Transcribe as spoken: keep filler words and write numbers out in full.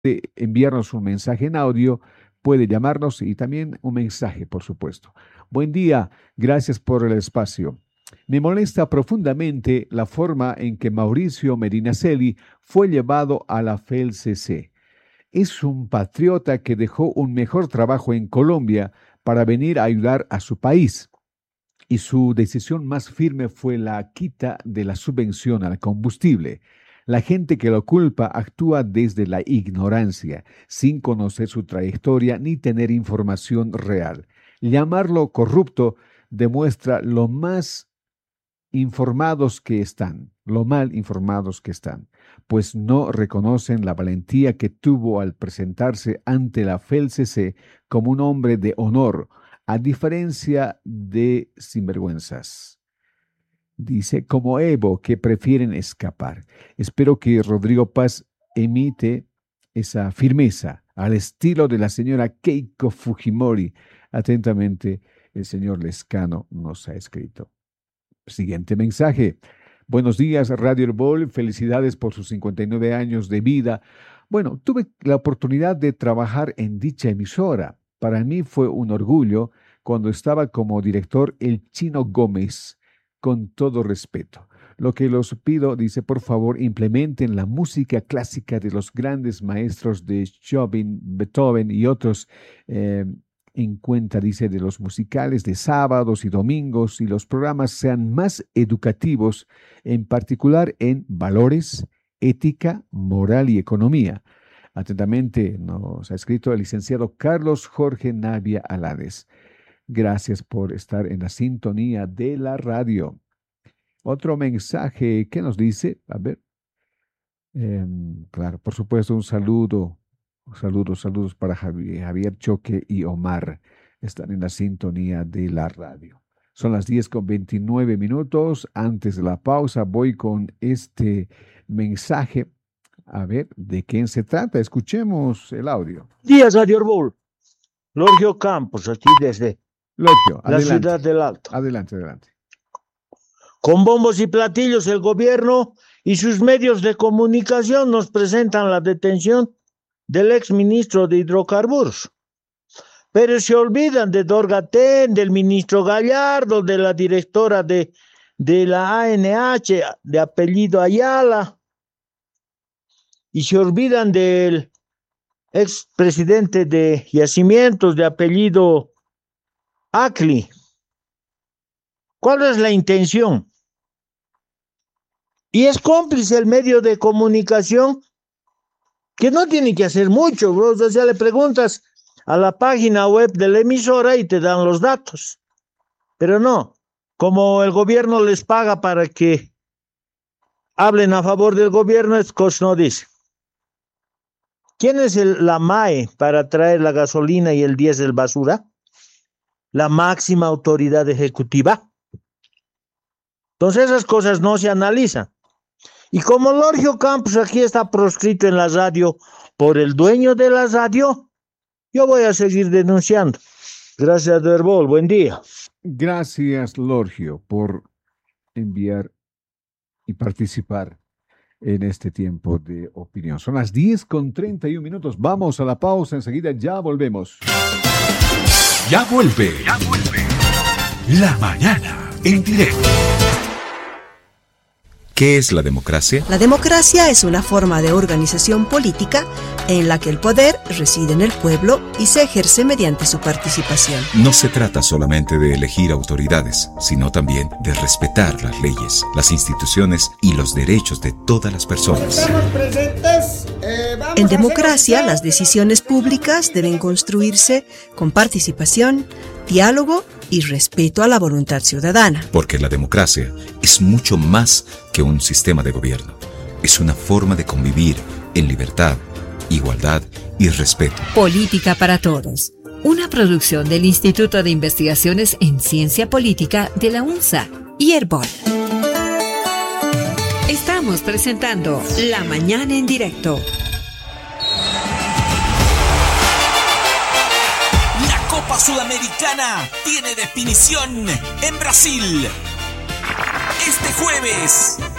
de enviarnos un mensaje en audio, puede llamarnos y también un mensaje, por supuesto. Buen día, gracias por el espacio. Me molesta profundamente la forma en que Mauricio Medinaceli fue llevado a la F E L C C. Es un patriota que dejó un mejor trabajo en Colombia para venir a ayudar a su país. Y su decisión más firme fue la quita de la subvención al combustible. La gente que lo culpa actúa desde la ignorancia, sin conocer su trayectoria ni tener información real. Llamarlo corrupto demuestra lo más informados que están, lo mal informados que están, pues no reconocen la valentía que tuvo al presentarse ante la F E L C C como un hombre de honor, a diferencia de sinvergüenzas. Dice, como Evo, que prefieren escapar. Espero que Rodrigo Paz emite esa firmeza al estilo de la señora Keiko Fujimori. Atentamente, el señor Lescano nos ha escrito. Siguiente mensaje. Buenos días, Radio Herbol. Felicidades por sus cincuenta y nueve años de vida. Bueno, tuve la oportunidad de trabajar en dicha emisora. Para mí fue un orgullo cuando estaba como director el Chino Gómez, con todo respeto. Lo que los pido, dice, por favor, implementen la música clásica de los grandes maestros de Chopin, Beethoven y otros eh, en cuenta, dice, de los musicales de sábados y domingos, y los programas sean más educativos, en particular en valores, ética, moral y economía. Atentamente nos ha escrito el licenciado Carlos Jorge Navia Alades. Gracias por estar en la sintonía de la radio. Otro mensaje, ¿qué nos dice? A ver. Eh, claro, por supuesto, un saludo. Saludos, saludos para Javier, Javier Choque y Omar. Están en la sintonía de la radio. Son las diez con veintinueve minutos. Antes de la pausa, voy con este mensaje. A ver, ¿de quién se trata? Escuchemos el audio. Días, Radio Herbol. Lorgio Campos, aquí desde Lorgio, la adelante. ciudad del Alto. Adelante, adelante. Con bombos y platillos, el gobierno y sus medios de comunicación nos presentan la detención del exministro de Hidrocarburos. Pero se olvidan de Dorgatén, del ministro Gallardo, de la directora de, de la A N H, de apellido Ayala, y se olvidan del expresidente de Yacimientos, de apellido Acli. ¿Cuál es la intención? Y es cómplice el medio de comunicación, que no tiene que hacer mucho, bro. O sea, le preguntas a la página web de la emisora y te dan los datos. Pero no, como el gobierno les paga para que hablen a favor del gobierno, es cosa no dice. ¿Quién es el, la M A E para traer la gasolina y el diésel basura? La máxima autoridad ejecutiva. Entonces esas cosas no se analizan. Y como Lorgio Campos aquí está proscrito en la radio por el dueño de la radio, yo voy a seguir denunciando. Gracias, Herbol. Buen día. Gracias, Lorgio, por enviar y participar en este tiempo de opinión. Son las diez con treinta y un minutos. Vamos a la pausa. Enseguida ya volvemos. Ya vuelve. Ya vuelve. La mañana en directo. ¿Qué es la democracia? La democracia es una forma de organización política en la que el poder reside en el pueblo y se ejerce mediante su participación. No se trata solamente de elegir autoridades, sino también de respetar las leyes, las instituciones y los derechos de todas las personas. En democracia, las decisiones públicas deben construirse con participación, diálogo y respeto a la voluntad ciudadana. Porque la democracia es mucho más que un sistema de gobierno. Es una forma de convivir en libertad, igualdad y respeto. Política para Todos. Una producción del Instituto de Investigaciones en Ciencia Política de la UNSA y Herbol. Estamos presentando La Mañana en Directo. Copa Sudamericana tiene definición en Brasil. Este jueves,